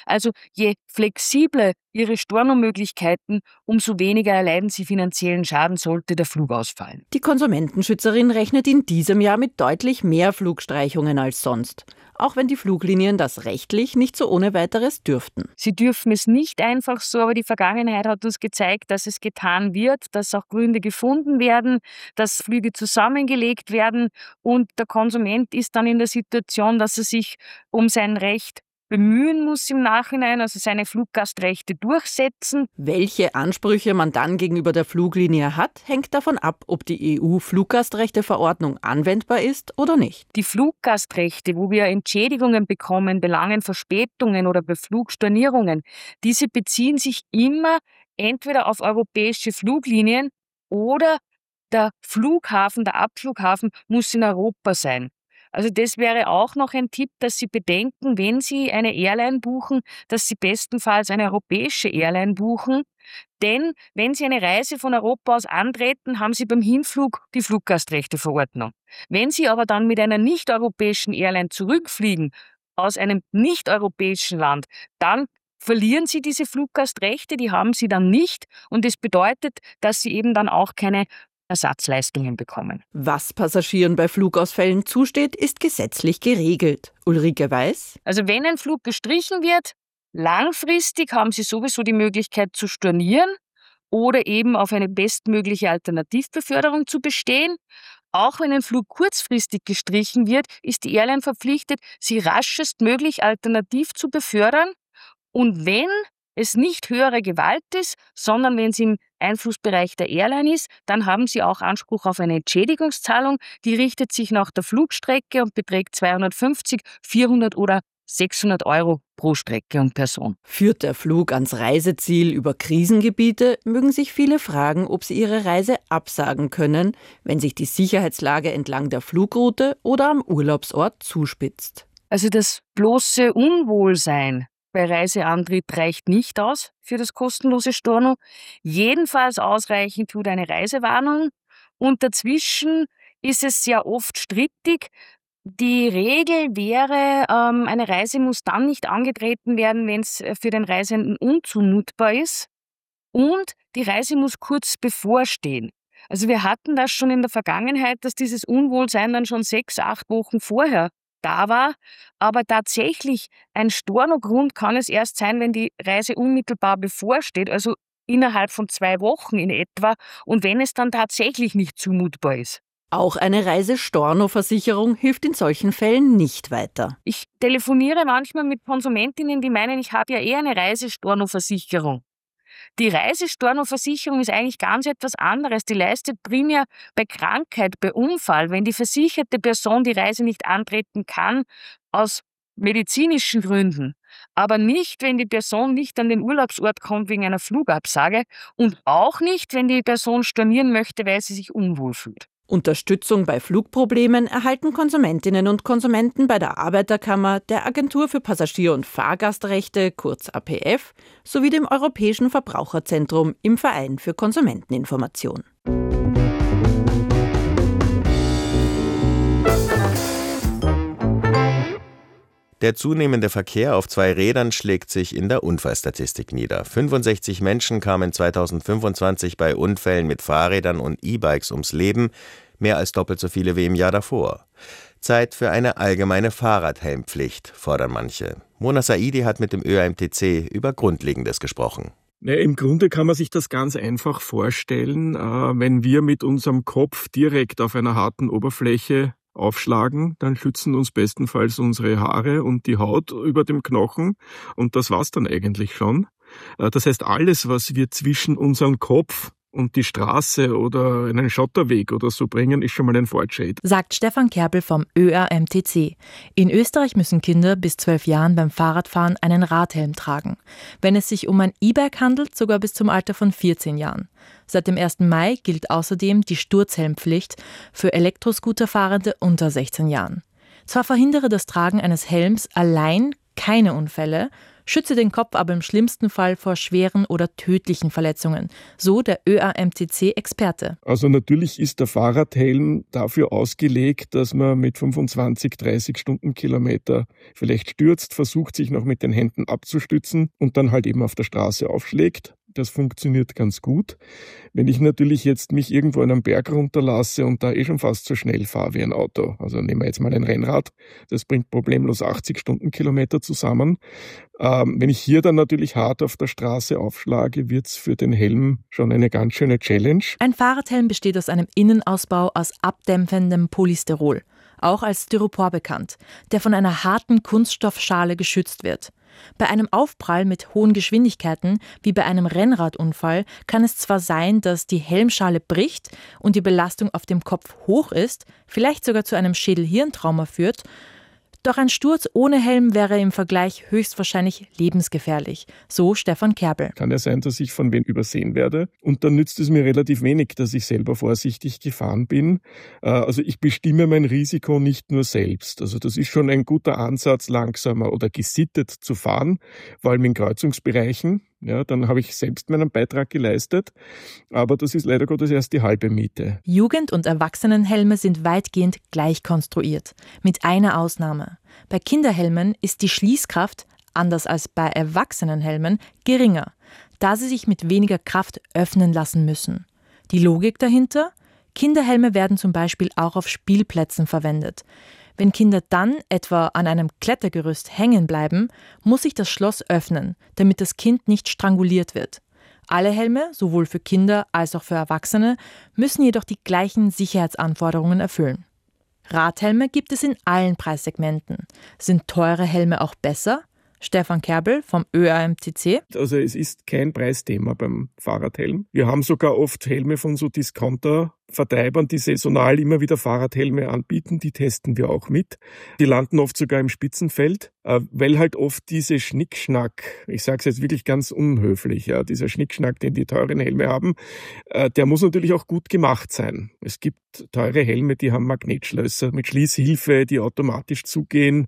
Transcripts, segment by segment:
Also je flexibler Ihre Stornomöglichkeiten, umso weniger erleiden Sie finanziellen Schaden, sollte der Flug ausfallen. Die Konsumentenschützerin rechnet in diesem Jahr mit deutlich mehr Flugstreichungen als sonst. Auch wenn die Fluglinien das rechtlich nicht so ohne weiteres dürften. Sie dürfen es nicht einfach so, aber die Vergangenheit hat uns gezeigt, dass es getan wird, dass auch Gründe gefunden werden, dass Flüge zusammengelegt werden und der Konsument ist dann in der Situation, dass er sich um sein Recht bemühen muss im Nachhinein, also seine Fluggastrechte durchsetzen. Welche Ansprüche man dann gegenüber der Fluglinie hat, hängt davon ab, ob die EU-Fluggastrechteverordnung anwendbar ist oder nicht. Die Fluggastrechte, wo wir Entschädigungen bekommen, Belangen Verspätungen oder bei Flugstornierungen, diese beziehen sich immer entweder auf europäische Fluglinien oder der Flughafen, der Abflughafen muss in Europa sein. Also das wäre auch noch ein Tipp, dass Sie bedenken, wenn Sie eine Airline buchen, dass Sie bestenfalls eine europäische Airline buchen. Denn wenn Sie eine Reise von Europa aus antreten, haben Sie beim Hinflug die Fluggastrechteverordnung. Wenn Sie aber dann mit einer nicht-europäischen Airline zurückfliegen, aus einem nicht-europäischen Land, dann verlieren Sie diese Fluggastrechte, die haben Sie dann nicht. Und das bedeutet, dass Sie eben dann auch keine Ersatzleistungen bekommen. Was Passagieren bei Flugausfällen zusteht, ist gesetzlich geregelt. Ulrike Weiß? Also wenn ein Flug gestrichen wird, langfristig haben Sie sowieso die Möglichkeit zu stornieren oder eben auf eine bestmögliche Alternativbeförderung zu bestehen. Auch wenn ein Flug kurzfristig gestrichen wird, ist die Airline verpflichtet, sie raschestmöglich alternativ zu befördern. Und wenn es nicht höhere Gewalt ist, sondern wenn es im Einflussbereich der Airline ist, dann haben Sie auch Anspruch auf eine Entschädigungszahlung. Die richtet sich nach der Flugstrecke und beträgt 250, 400 oder 600 Euro pro Strecke und Person. Führt der Flug ans Reiseziel über Krisengebiete, mögen sich viele fragen, ob sie ihre Reise absagen können, wenn sich die Sicherheitslage entlang der Flugroute oder am Urlaubsort zuspitzt. Also das bloße Unwohlsein bei Reiseantritt reicht nicht aus für das kostenlose Storno. Jedenfalls ausreichend tut eine Reisewarnung und dazwischen ist es sehr oft strittig. Die Regel wäre, eine Reise muss dann nicht angetreten werden, wenn es für den Reisenden unzumutbar ist und die Reise muss kurz bevorstehen. Also wir hatten das schon in der Vergangenheit, dass dieses Unwohlsein dann schon 6, 8 Wochen vorher da war, aber tatsächlich ein Stornogrund kann es erst sein, wenn die Reise unmittelbar bevorsteht, also innerhalb von 2 Wochen in etwa und wenn es dann tatsächlich nicht zumutbar ist. Auch eine Reisestornoversicherung hilft in solchen Fällen nicht weiter. Ich telefoniere manchmal mit Konsumentinnen, die meinen, ich habe ja eher eine Reisestornoversicherung. Die Reisestornoversicherung ist eigentlich ganz etwas anderes. Die leistet primär bei Krankheit, bei Unfall, wenn die versicherte Person die Reise nicht antreten kann, aus medizinischen Gründen. Aber nicht, wenn die Person nicht an den Urlaubsort kommt wegen einer Flugabsage und auch nicht, wenn die Person stornieren möchte, weil sie sich unwohl fühlt. Unterstützung bei Flugproblemen erhalten Konsumentinnen und Konsumenten bei der Arbeiterkammer, der Agentur für Passagier- und Fahrgastrechte, kurz APF, sowie dem Europäischen Verbraucherzentrum im Verein für Konsumenteninformation. Der zunehmende Verkehr auf 2 Rädern schlägt sich in der Unfallstatistik nieder. 65 Menschen kamen 2025 bei Unfällen mit Fahrrädern und E-Bikes ums Leben, mehr als doppelt so viele wie im Jahr davor. Zeit für eine allgemeine Fahrradhelmpflicht, fordern manche. Mona Saidi hat mit dem ÖAMTC über Grundlegendes gesprochen. Im Grunde kann man sich das ganz einfach vorstellen, wenn wir mit unserem Kopf direkt auf einer harten Oberfläche aufschlagen, dann schützen uns bestenfalls unsere Haare und die Haut über dem Knochen und das war's dann eigentlich schon. Das heißt, alles, was wir zwischen unseren Kopf und die Straße oder einen Schotterweg oder so bringen, ist schon mal ein Fortschritt. Sagt Stefan Kerbel vom ÖAMTC. In Österreich müssen Kinder bis 12 Jahren beim Fahrradfahren einen Radhelm tragen. Wenn es sich um ein E-Bike handelt, sogar bis zum Alter von 14 Jahren. Seit dem 1. Mai gilt außerdem die Sturzhelmpflicht für Elektroscooterfahrende unter 16 Jahren. Zwar verhindere das Tragen eines Helms allein keine Unfälle, schütze den Kopf aber im schlimmsten Fall vor schweren oder tödlichen Verletzungen, so der ÖAMTC-Experte. Also natürlich ist der Fahrradhelm dafür ausgelegt, dass man mit 25, 30 Stundenkilometer vielleicht stürzt, versucht sich noch mit den Händen abzustützen und dann halt eben auf der Straße aufschlägt. Das funktioniert ganz gut. Wenn ich natürlich jetzt mich irgendwo an einem Berg runterlasse und da schon fast so schnell fahre wie ein Auto, also nehmen wir jetzt mal ein Rennrad, das bringt problemlos 80 Stundenkilometer zusammen. Wenn ich hier dann natürlich hart auf der Straße aufschlage, wird es für den Helm schon eine ganz schöne Challenge. Ein Fahrradhelm besteht aus einem Innenausbau aus abdämpfendem Polystyrol, auch als Styropor bekannt, der von einer harten Kunststoffschale geschützt wird. Bei einem Aufprall mit hohen Geschwindigkeiten, wie bei einem Rennradunfall, kann es zwar sein, dass die Helmschale bricht und die Belastung auf dem Kopf hoch ist, vielleicht sogar zu einem Schädel-Hirntrauma führt, doch ein Sturz ohne Helm wäre im Vergleich höchstwahrscheinlich lebensgefährlich, so Stefan Kerbel. Kann ja sein, dass ich von wem übersehen werde und dann nützt es mir relativ wenig, dass ich selber vorsichtig gefahren bin. Also ich bestimme mein Risiko nicht nur selbst. Also das ist schon ein guter Ansatz, langsamer oder gesittet zu fahren, vor allem in Kreuzungsbereichen. Ja, dann habe ich selbst meinen Beitrag geleistet, aber das ist leider Gottes erst die halbe Miete. Jugend- und Erwachsenenhelme sind weitgehend gleich konstruiert, mit einer Ausnahme. Bei Kinderhelmen ist die Schließkraft, anders als bei Erwachsenenhelmen, geringer, da sie sich mit weniger Kraft öffnen lassen müssen. Die Logik dahinter? Kinderhelme werden zum Beispiel auch auf Spielplätzen verwendet. Wenn Kinder dann etwa an einem Klettergerüst hängen bleiben, muss sich das Schloss öffnen, damit das Kind nicht stranguliert wird. Alle Helme, sowohl für Kinder als auch für Erwachsene, müssen jedoch die gleichen Sicherheitsanforderungen erfüllen. Radhelme gibt es in allen Preissegmenten. Sind teure Helme auch besser? Stefan Kerbel vom ÖAMTC. Also es ist kein Preisthema beim Fahrradhelm. Wir haben sogar oft Helme von so Discounter-Vertreibern, die saisonal immer wieder Fahrradhelme anbieten. Die testen wir auch mit. Die landen oft sogar im Spitzenfeld, weil halt oft diese Schnickschnack, ich sage es jetzt wirklich ganz unhöflich, ja, dieser Schnickschnack, den die teuren Helme haben, der muss natürlich auch gut gemacht sein. Es gibt teure Helme, die haben Magnetschlösser mit Schließhilfe, die automatisch zugehen,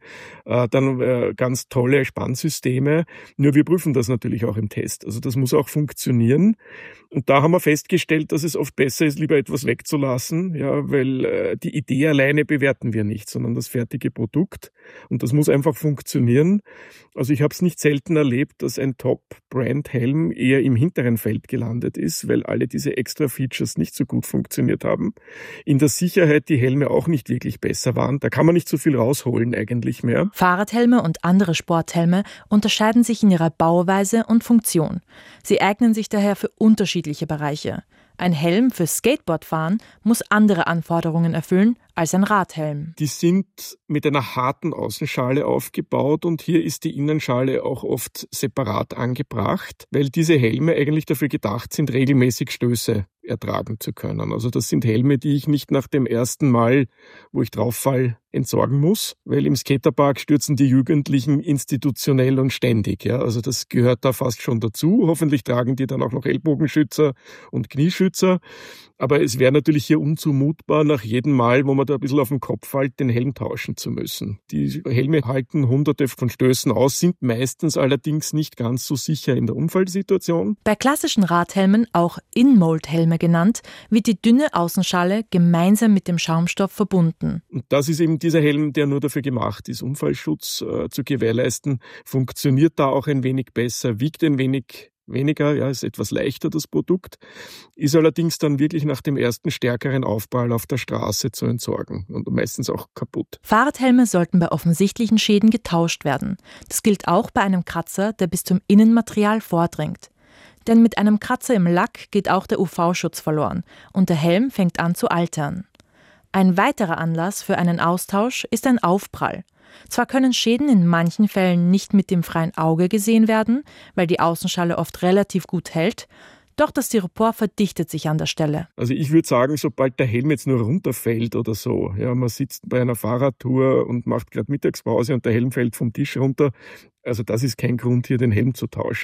dann ganz tolle Spannsysteme. Nur wir prüfen das natürlich auch im Test. Also das muss auch funktionieren. Und da haben wir festgestellt, dass es oft besser ist, lieber etwas wegzulassen, ja, weil die Idee alleine bewerten wir nicht, sondern das fertige Produkt. Und das muss einfach funktionieren. Also ich habe es nicht selten erlebt, dass ein Top-Brand-Helm eher im hinteren Feld gelandet ist, weil alle diese Extra-Features nicht so gut funktioniert haben. In der Sicherheit die Helme auch nicht wirklich besser waren. Da kann man nicht so viel rausholen eigentlich mehr. Fahrradhelme und andere Sporthelme unterscheiden sich in ihrer Bauweise und Funktion. Sie eignen sich daher für unterschiedliche Bereiche. Ein Helm für Skateboardfahren muss andere Anforderungen erfüllen als ein Radhelm. Die sind mit einer harten Außenschale aufgebaut und hier ist die Innenschale auch oft separat angebracht, weil diese Helme eigentlich dafür gedacht sind, regelmäßig Stöße ertragen zu können. Also das sind Helme, die ich nicht nach dem ersten Mal, wo ich drauf fall, entsorgen muss, weil im Skaterpark stürzen die Jugendlichen institutionell und ständig. Ja? Also das gehört da fast schon dazu. Hoffentlich tragen die dann auch noch Ellbogenschützer und Knieschützer. Aber es wäre natürlich hier unzumutbar, nach jedem Mal, wo man da ein bisschen auf den Kopf fällt, den Helm tauschen zu müssen. Die Helme halten hunderte von Stößen aus, sind meistens allerdings nicht ganz so sicher in der Unfallsituation. Bei klassischen Radhelmen, auch In-Mold-Helme genannt, wird die dünne Außenschale gemeinsam mit dem Schaumstoff verbunden. Und das ist eben dieser Helm, der nur dafür gemacht ist, Unfallschutz zu gewährleisten, funktioniert da auch ein wenig besser, wiegt ein wenig weniger, ja, ist etwas leichter das Produkt, ist allerdings dann wirklich nach dem ersten stärkeren Aufprall auf der Straße zu entsorgen und meistens auch kaputt. Fahrradhelme sollten bei offensichtlichen Schäden getauscht werden. Das gilt auch bei einem Kratzer, der bis zum Innenmaterial vordringt. Denn mit einem Kratzer im Lack geht auch der UV-Schutz verloren und der Helm fängt an zu altern. Ein weiterer Anlass für einen Austausch ist ein Aufprall. Zwar können Schäden in manchen Fällen nicht mit dem freien Auge gesehen werden, weil die Außenschale oft relativ gut hält, doch das Styropor verdichtet sich an der Stelle. Also ich würde sagen, sobald der Helm jetzt nur runterfällt oder so, ja, man sitzt bei einer Fahrradtour und macht gerade Mittagspause und der Helm fällt vom Tisch runter, also das ist kein Grund, hier den Helm zu tauschen.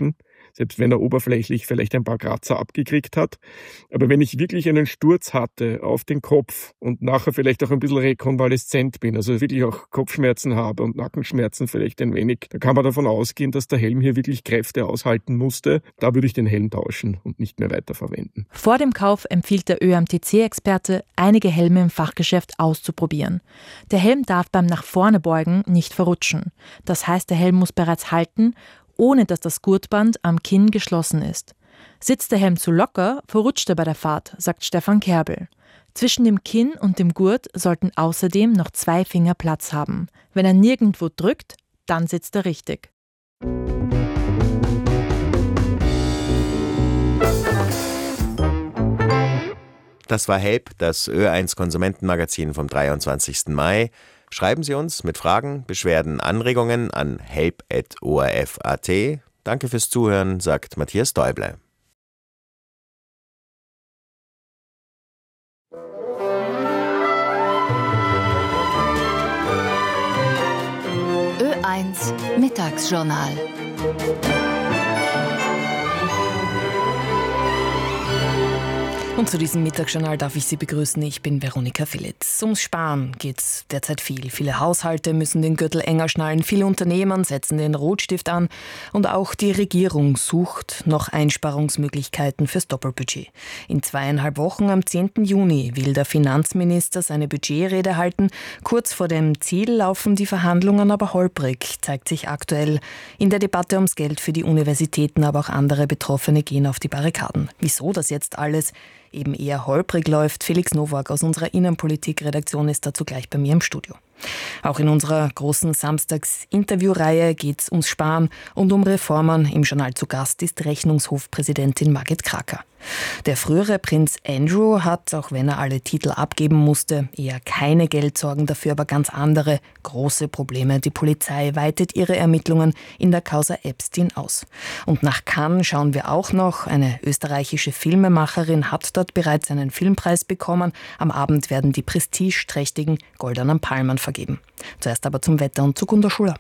selbst wenn er oberflächlich vielleicht ein paar Kratzer abgekriegt hat. Aber wenn ich wirklich einen Sturz hatte auf den Kopf und nachher vielleicht auch ein bisschen rekonvaleszent bin, also wirklich auch Kopfschmerzen habe und Nackenschmerzen vielleicht ein wenig, da kann man davon ausgehen, dass der Helm hier wirklich Kräfte aushalten musste. Da würde ich den Helm tauschen und nicht mehr weiterverwenden. Vor dem Kauf empfiehlt der ÖAMTC-Experte, einige Helme im Fachgeschäft auszuprobieren. Der Helm darf beim nach vorne beugen nicht verrutschen. Das heißt, der Helm muss bereits halten, ohne dass das Gurtband am Kinn geschlossen ist. Sitzt der Helm zu locker, verrutscht er bei der Fahrt, sagt Stefan Kerbel. Zwischen dem Kinn und dem Gurt sollten außerdem noch 2 Finger Platz haben. Wenn er nirgendwo drückt, dann sitzt er richtig. Das war Help, das Ö1 Konsumentenmagazin vom 23. Mai. Schreiben Sie uns mit Fragen, Beschwerden, Anregungen an help@orf.at. Danke fürs Zuhören, sagt Matthias Däuble. Ö1 Mittagsjournal. Und zu diesem Mittagsjournal darf ich Sie begrüßen. Ich bin Veronika Philitz. Ums Sparen geht's derzeit viel. Viele Haushalte müssen den Gürtel enger schnallen, viele Unternehmen setzen den Rotstift an und auch die Regierung sucht noch Einsparungsmöglichkeiten fürs Doppelbudget. In 2,5 Wochen am 10. Juni will der Finanzminister seine Budgetrede halten. Kurz vor dem Ziel laufen die Verhandlungen aber holprig, zeigt sich aktuell. In der Debatte ums Geld für die Universitäten, aber auch andere Betroffene gehen auf die Barrikaden. Wieso das jetzt alles eben eher holprig läuft. Felix Nowak aus unserer Innenpolitik-Redaktion ist dazu gleich bei mir im Studio. Auch in unserer großen Samstags-Interviewreihe geht es ums Sparen und um Reformen. Im Journal zu Gast ist Rechnungshofpräsidentin Margit Kracker. Der frühere Prinz Andrew hat, auch wenn er alle Titel abgeben musste, eher keine Geldsorgen, dafür aber ganz andere, große Probleme. Die Polizei weitet ihre Ermittlungen in der Causa Epstein aus. Und nach Cannes schauen wir auch noch. Eine österreichische Filmemacherin hat dort bereits einen Filmpreis bekommen. Am Abend werden die prestigeträchtigen Goldenen Palmen vergeben. Zuerst aber zum Wetter und zu Gunda Schuler.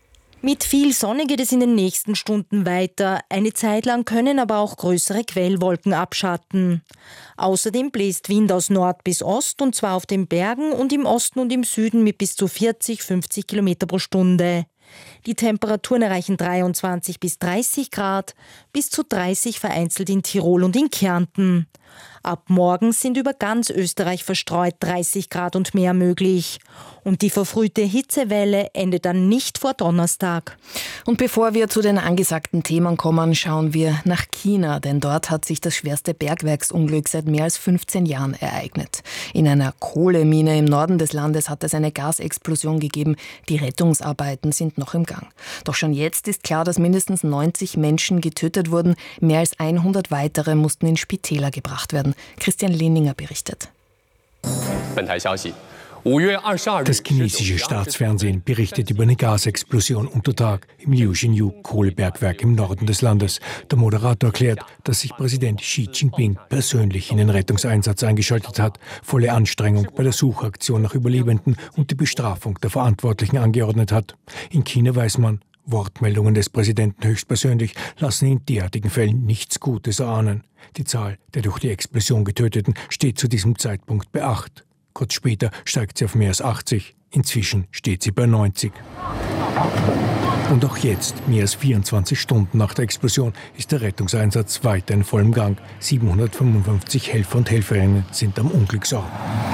Mit viel Sonne geht es in den nächsten Stunden weiter. Eine Zeit lang können aber auch größere Quellwolken abschatten. Außerdem bläst Wind aus Nord bis Ost, und zwar auf den Bergen und im Osten und im Süden mit bis zu 40-50 Kilometer pro Stunde. Die Temperaturen erreichen 23 bis 30 Grad, bis zu 30 vereinzelt in Tirol und in Kärnten. Ab morgen sind über ganz Österreich verstreut 30 Grad und mehr möglich. Und die verfrühte Hitzewelle endet dann nicht vor Donnerstag. Und bevor wir zu den angesagten Themen kommen, schauen wir nach China, denn dort hat sich das schwerste Bergwerksunglück seit mehr als 15 Jahren ereignet. In einer Kohlemine im Norden des Landes hat es eine Gasexplosion gegeben. Die Rettungsarbeiten sind noch im Gang. Doch schon jetzt ist klar, dass mindestens 90 Menschen getötet wurden. Mehr als 100 weitere mussten in Spitäler gebracht werden. Christian Lehninger berichtet. Das chinesische Staatsfernsehen berichtet über eine Gasexplosion unter Tag im Liuxinyu Kohlebergwerk im Norden des Landes. Der Moderator erklärt, dass sich Präsident Xi Jinping persönlich in den Rettungseinsatz eingeschaltet hat, volle Anstrengung bei der Suchaktion nach Überlebenden und die Bestrafung der Verantwortlichen angeordnet hat. In China weiß man, Wortmeldungen des Präsidenten höchstpersönlich lassen in derartigen Fällen nichts Gutes erahnen. Die Zahl der durch die Explosion Getöteten steht zu diesem Zeitpunkt bei 8. Kurz später steigt sie auf mehr als 80. Inzwischen steht sie bei 90. Und auch jetzt, mehr als 24 Stunden nach der Explosion, ist der Rettungseinsatz weiter in vollem Gang. 755 Helfer und Helferinnen sind am Unglücksort.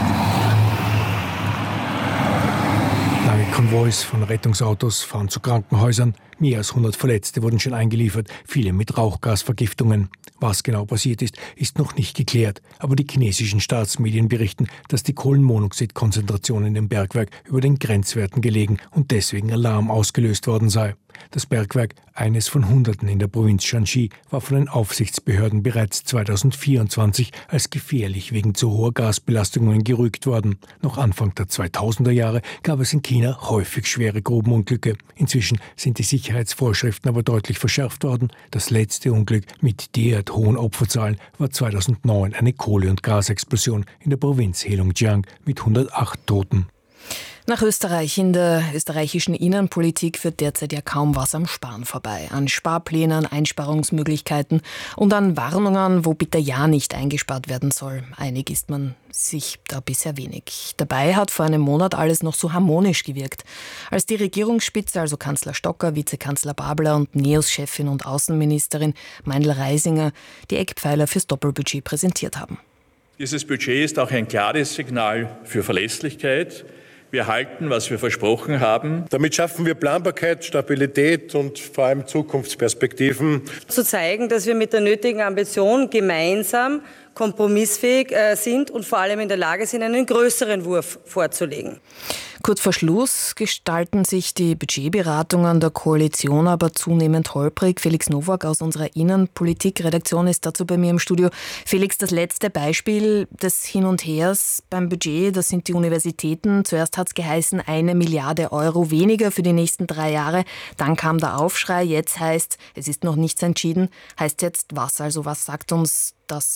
Lange Konvois von Rettungsautos fahren zu Krankenhäusern. Mehr als 100 Verletzte wurden schon eingeliefert, viele mit Rauchgasvergiftungen. Was genau passiert ist noch nicht geklärt. Aber die chinesischen Staatsmedien berichten, dass die Kohlenmonoxidkonzentration in dem Bergwerk über den Grenzwerten gelegen und deswegen Alarm ausgelöst worden sei. Das Bergwerk, eines von Hunderten in der Provinz Shanxi, war von den Aufsichtsbehörden bereits 2024 als gefährlich wegen zu hoher Gasbelastungen gerügt worden. Noch Anfang der 2000er Jahre gab es in China häufig schwere Grubenunglücke. Inzwischen sind die Sicherheitsvorschriften aber deutlich verschärft worden. Das letzte Unglück mit derart hohen Opferzahlen war 2009 eine Kohle- und Gasexplosion in der Provinz Heilongjiang mit 108 Toten. Nach Österreich. In der österreichischen Innenpolitik führt derzeit ja kaum was am Sparen vorbei. An Sparplänen, Einsparungsmöglichkeiten und an Warnungen, wo bitte ja nicht eingespart werden soll. Einig ist man sich da bisher wenig. Dabei hat vor einem Monat alles noch so harmonisch gewirkt. Als die Regierungsspitze, also Kanzler Stocker, Vizekanzler Babler und NEOS-Chefin und Außenministerin Meindl-Reisinger die Eckpfeiler fürs Doppelbudget präsentiert haben. Dieses Budget ist auch ein klares Signal für Verlässlichkeit. Wir halten, was wir versprochen haben. Damit schaffen wir Planbarkeit, Stabilität und vor allem Zukunftsperspektiven. Zu zeigen, dass wir mit der nötigen Ambition gemeinsam kompromissfähig sind und vor allem in der Lage sind, einen größeren Wurf vorzulegen. Kurz vor Schluss gestalten sich die Budgetberatungen der Koalition aber zunehmend holprig. Felix Nowak aus unserer Innenpolitik-Redaktion ist dazu bei mir im Studio. Felix, das letzte Beispiel des Hin und Hers beim Budget, das sind die Universitäten. Zuerst hat es geheißen, 1 Milliarde Euro weniger für die nächsten 3 Jahre. Dann kam der Aufschrei, jetzt heißt, es ist noch nichts entschieden. Heißt jetzt was? Also was sagt uns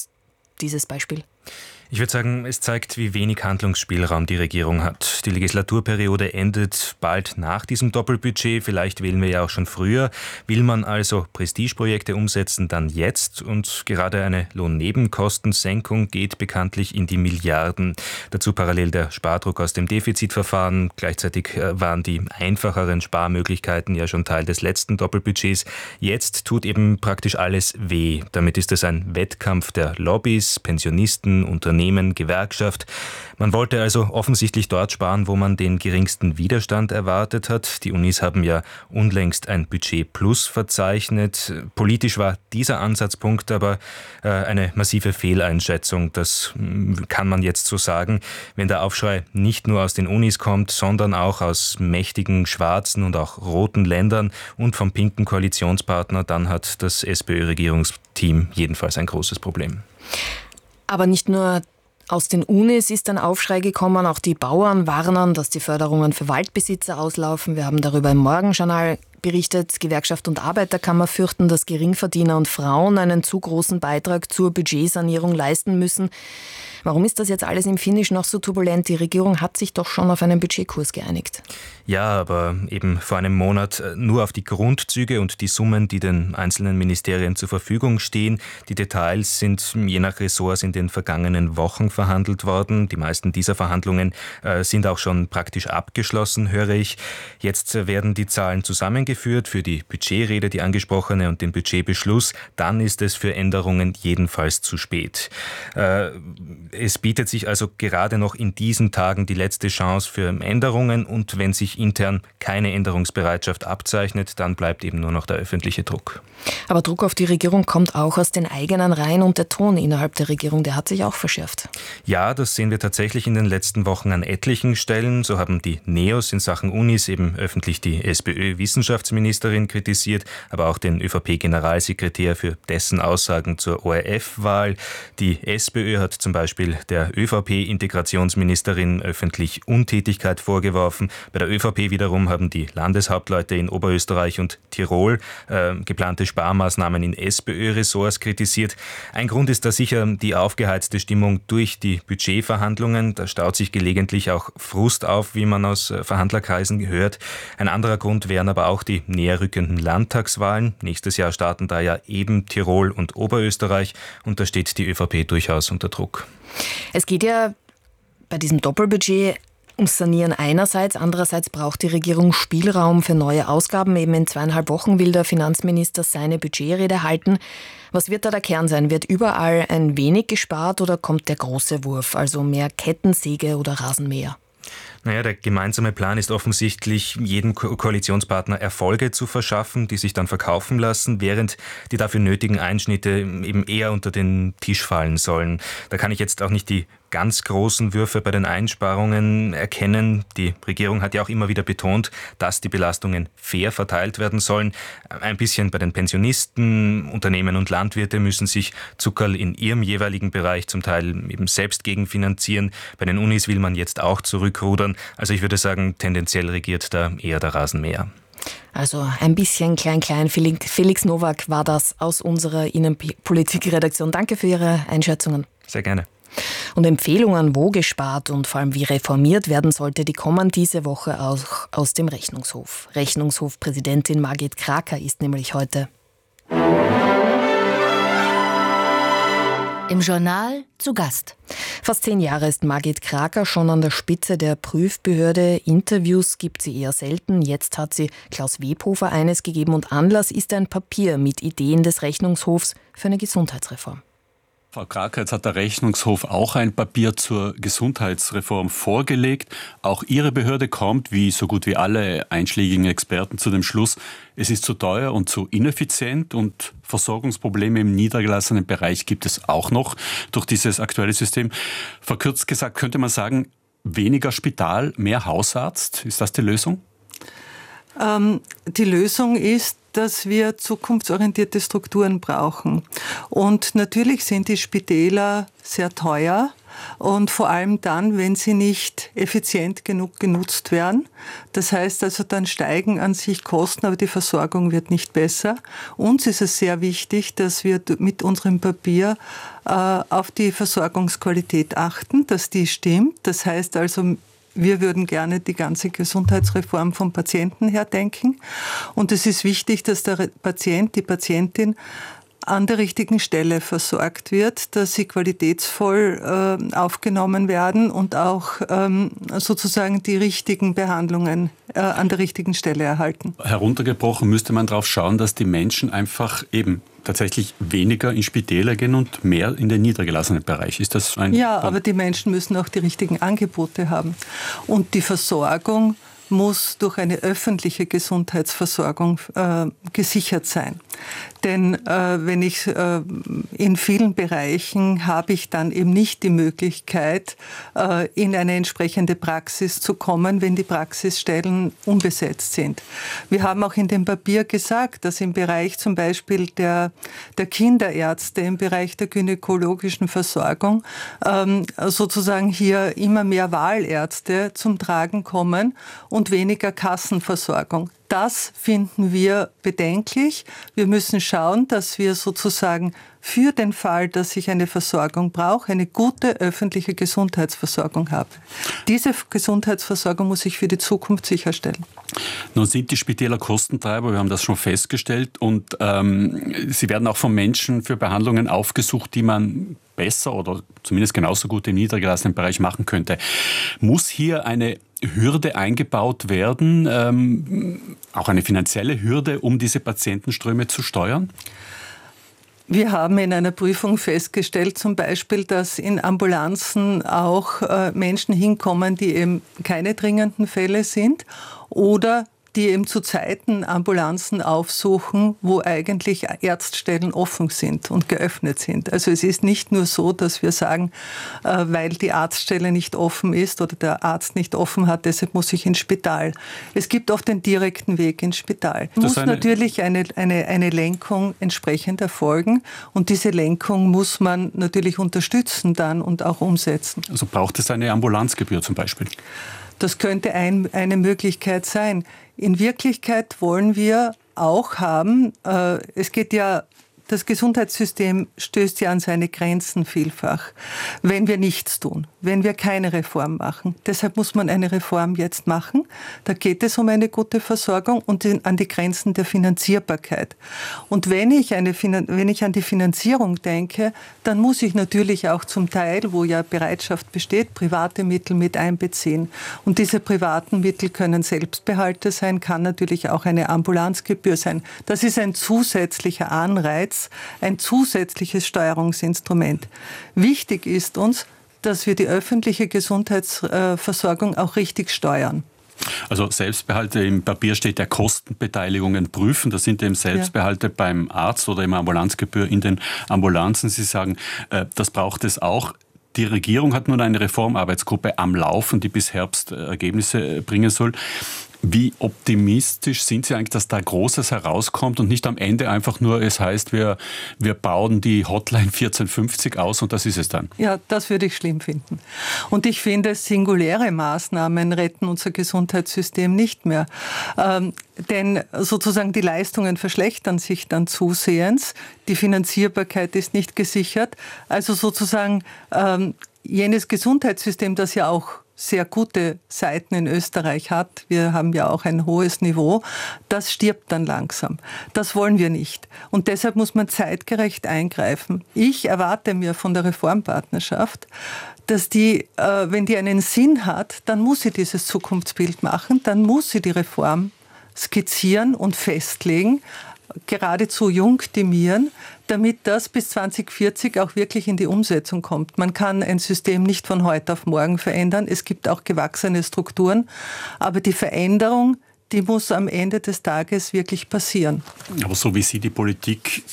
dieses Beispiel? Ich würde sagen, es zeigt, wie wenig Handlungsspielraum die Regierung hat. Die Legislaturperiode endet bald nach diesem Doppelbudget. Vielleicht wählen wir ja auch schon früher. Will man also Prestigeprojekte umsetzen, dann jetzt. Und gerade eine Lohnnebenkostensenkung geht bekanntlich in die Milliarden. Dazu parallel der Spardruck aus dem Defizitverfahren. Gleichzeitig waren die einfacheren Sparmöglichkeiten ja schon Teil des letzten Doppelbudgets. Jetzt tut eben praktisch alles weh. Damit ist es ein Wettkampf der Lobbys, Pensionisten, Unternehmen, Gewerkschaft. Man wollte also offensichtlich dort sparen, wo man den geringsten Widerstand erwartet hat. Die Unis haben ja unlängst ein Budget Plus verzeichnet. Politisch war dieser Ansatzpunkt aber eine massive Fehleinschätzung. Das kann man jetzt so sagen. Wenn der Aufschrei nicht nur aus den Unis kommt, sondern auch aus mächtigen schwarzen und auch roten Ländern und vom pinken Koalitionspartner, dann hat das SPÖ-Regierungsteam jedenfalls ein großes Problem. Aber nicht nur aus den Unis ist ein Aufschrei gekommen, auch die Bauern warnen, dass die Förderungen für Waldbesitzer auslaufen. Wir haben darüber im Morgenjournal berichtet. Gewerkschaft und Arbeiterkammer fürchten, dass Geringverdiener und Frauen einen zu großen Beitrag zur Budgetsanierung leisten müssen. Warum ist das jetzt alles im Finish noch so turbulent? Die Regierung hat sich doch schon auf einen Budgetkurs geeinigt. Ja, aber eben vor einem Monat nur auf die Grundzüge und die Summen, die den einzelnen Ministerien zur Verfügung stehen. Die Details sind je nach Ressorts in den vergangenen Wochen verhandelt worden. Die meisten dieser Verhandlungen sind auch schon praktisch abgeschlossen, höre ich. Jetzt werden die Zahlen zusammengeführt für die Budgetrede, die angesprochene, und den Budgetbeschluss. Dann ist es für Änderungen jedenfalls zu spät. Es bietet sich also gerade noch in diesen Tagen die letzte Chance für Änderungen, und wenn sich intern keine Änderungsbereitschaft abzeichnet, dann bleibt eben nur noch der öffentliche Druck. Aber Druck auf die Regierung kommt auch aus den eigenen Reihen, und der Ton innerhalb der Regierung, der hat sich auch verschärft. Ja, das sehen wir tatsächlich in den letzten Wochen an etlichen Stellen. So haben die NEOS in Sachen Unis eben öffentlich die SPÖ-Wissenschaftsministerin kritisiert, aber auch den ÖVP-Generalsekretär für dessen Aussagen zur ORF-Wahl. Die SPÖ hat zum Beispiel der ÖVP-Integrationsministerin öffentlich Untätigkeit vorgeworfen. Bei der ÖVP wiederum haben die Landeshauptleute in Oberösterreich und Tirol geplante Sparmaßnahmen in SPÖ-Ressorts kritisiert. Ein Grund ist da sicher die aufgeheizte Stimmung durch die Budgetverhandlungen. Da staut sich gelegentlich auch Frust auf, wie man aus Verhandlerkreisen hört. Ein anderer Grund wären aber auch die näher rückenden Landtagswahlen. Nächstes Jahr starten da ja eben Tirol und Oberösterreich, und da steht die ÖVP durchaus unter Druck. Es geht ja bei diesem Doppelbudget ums Sanieren einerseits, andererseits braucht die Regierung Spielraum für neue Ausgaben. Eben in 2,5 Wochen will der Finanzminister seine Budgetrede halten. Was wird da der Kern sein? Wird überall ein wenig gespart oder kommt der große Wurf, also mehr Kettensäge oder Rasenmäher? Naja, der gemeinsame Plan ist offensichtlich, jedem Koalitionspartner Erfolge zu verschaffen, die sich dann verkaufen lassen, während die dafür nötigen Einschnitte eben eher unter den Tisch fallen sollen. Da kann ich jetzt auch nicht die ganz großen Würfe bei den Einsparungen erkennen. Die Regierung hat ja auch immer wieder betont, dass die Belastungen fair verteilt werden sollen. Ein bisschen bei den Pensionisten, Unternehmen und Landwirte müssen sich Zuckerl in ihrem jeweiligen Bereich zum Teil eben selbst gegenfinanzieren. Bei den Unis will man jetzt auch zurückrudern. Also ich würde sagen, tendenziell regiert da eher der Rasenmäher. Also ein bisschen klein. Felix Nowak war das aus unserer Innenpolitik-Redaktion. Danke für Ihre Einschätzungen. Sehr gerne. Und Empfehlungen, wo gespart und vor allem wie reformiert werden sollte, die kommen diese Woche auch aus dem Rechnungshof. Rechnungshofpräsidentin Margit Kraker ist nämlich heute. Im Journal zu Gast. Fast 10 Jahre ist Margit Kraker schon an der Spitze der Prüfbehörde. Interviews gibt sie eher selten. Jetzt hat sie Klaus Webhofer eines gegeben und Anlass ist ein Papier mit Ideen des Rechnungshofs für eine Gesundheitsreform. Frau Kraker, jetzt hat der Rechnungshof auch ein Papier zur Gesundheitsreform vorgelegt. Auch Ihre Behörde kommt, wie so gut wie alle einschlägigen Experten, zu dem Schluss, es ist zu teuer und zu ineffizient und Versorgungsprobleme im niedergelassenen Bereich gibt es auch noch durch dieses aktuelle System. Verkürzt gesagt könnte man sagen, weniger Spital, mehr Hausarzt. Ist das die Lösung? Die Lösung ist, dass wir zukunftsorientierte Strukturen brauchen. Und natürlich sind die Spitäler sehr teuer und vor allem dann, wenn sie nicht effizient genug genutzt werden. Das heißt also, dann steigen an sich Kosten, aber die Versorgung wird nicht besser. Uns ist es sehr wichtig, dass wir mit unserem Papier auf die Versorgungsqualität achten, dass die stimmt. Das heißt also, wir würden gerne die ganze Gesundheitsreform vom Patienten her denken. Und es ist wichtig, dass der Patient, die Patientin an der richtigen Stelle versorgt wird, dass sie qualitätsvoll aufgenommen werden und auch sozusagen die richtigen Behandlungen an der richtigen Stelle erhalten. Heruntergebrochen müsste man darauf schauen, dass die Menschen einfach eben tatsächlich weniger in Spitäler gehen und mehr in den niedergelassenen Bereich. Ist das ein Ja, aber die Menschen müssen auch die richtigen Angebote haben. Und die Versorgung muss durch eine öffentliche Gesundheitsversorgung gesichert sein. Denn wenn ich in vielen Bereichen habe ich dann eben nicht die Möglichkeit, in eine entsprechende Praxis zu kommen, wenn die Praxisstellen unbesetzt sind. Wir haben auch in dem Papier gesagt, dass im Bereich zum Beispiel der Kinderärzte, im Bereich der gynäkologischen Versorgung sozusagen hier immer mehr Wahlärzte zum Tragen kommen und weniger Kassenversorgung. Das finden wir bedenklich. Wir müssen schauen, dass wir sozusagen für den Fall, dass ich eine Versorgung brauche, eine gute öffentliche Gesundheitsversorgung habe. Diese Gesundheitsversorgung muss ich für die Zukunft sicherstellen. Nun sind die Spitäler Kostentreiber, wir haben das schon festgestellt, und sie werden auch von Menschen für Behandlungen aufgesucht, die man besser oder zumindest genauso gut im niedergelassenen Bereich machen könnte. Muss hier eine Hürde eingebaut werden, auch eine finanzielle Hürde, um diese Patientenströme zu steuern? Wir haben in einer Prüfung festgestellt, zum Beispiel, dass in Ambulanzen auch Menschen hinkommen, die eben keine dringenden Fälle sind oder die eben zu Zeiten Ambulanzen aufsuchen, wo eigentlich Ärztstellen offen sind und geöffnet sind. Also es ist nicht nur so, dass wir sagen, weil die Arztstelle nicht offen ist oder der Arzt nicht offen hat, deshalb muss ich ins Spital. Es gibt auch den direkten Weg ins Spital. Es muss natürlich eine Lenkung entsprechend erfolgen und diese Lenkung muss man natürlich unterstützen dann und auch umsetzen. Also braucht es eine Ambulanzgebühr zum Beispiel? Das könnte eine Möglichkeit sein. In Wirklichkeit wollen wir auch haben, es geht ja, das Gesundheitssystem stößt ja an seine Grenzen vielfach, wenn wir nichts tun, wenn wir keine Reform machen. Deshalb muss man eine Reform jetzt machen. Da geht es um eine gute Versorgung und an die Grenzen der Finanzierbarkeit. Und wenn ich an die Finanzierung denke, dann muss ich natürlich auch zum Teil, wo ja Bereitschaft besteht, private Mittel mit einbeziehen. Und diese privaten Mittel können Selbstbehalte sein, kann natürlich auch eine Ambulanzgebühr sein. Das ist ein zusätzlicher Anreiz, ein zusätzliches Steuerungsinstrument. Wichtig ist uns, dass wir die öffentliche Gesundheitsversorgung auch richtig steuern. Also Selbstbehalte, im Papier steht ja Kostenbeteiligungen prüfen. Das sind eben Selbstbehalte beim Arzt oder eben Ambulanzgebühr in den Ambulanzen. Sie sagen, das braucht es auch. Die Regierung hat nun eine Reformarbeitsgruppe am Laufen, die bis Herbst Ergebnisse bringen soll. Wie optimistisch sind Sie eigentlich, dass da Großes herauskommt und nicht am Ende einfach nur, es heißt, wir bauen die Hotline 1450 aus und das ist es dann? Ja, das würde ich schlimm finden. Und ich finde, singuläre Maßnahmen retten unser Gesundheitssystem nicht mehr. Denn sozusagen die Leistungen verschlechtern sich dann zusehends. Die Finanzierbarkeit ist nicht gesichert. Also sozusagen jenes Gesundheitssystem, das ja auch sehr gute Seiten in Österreich hat, wir haben ja auch ein hohes Niveau, das stirbt dann langsam. Das wollen wir nicht. Und deshalb muss man zeitgerecht eingreifen. Ich erwarte mir von der Reformpartnerschaft, dass die, wenn die einen Sinn hat, dann muss sie dieses Zukunftsbild machen, dann muss sie die Reform skizzieren und festlegen, geradezu jungtimieren, damit das bis 2040 auch wirklich in die Umsetzung kommt. Man kann ein System nicht von heute auf morgen verändern. Es gibt auch gewachsene Strukturen. Aber die Veränderung, die muss am Ende des Tages wirklich passieren. Aber so wie Sie die Politik